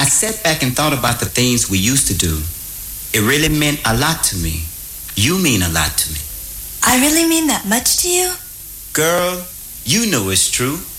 sat back and thought about the things we used to do. It really meant a lot to me. You mean a lot to me. I really mean that much to you? Girl, you know it's true.